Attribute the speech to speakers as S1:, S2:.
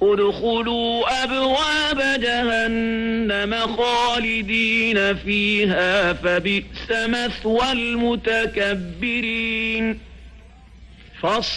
S1: ادخلوا أبواب جهنم خالدين فيها فبئس مثوى المتكبرين.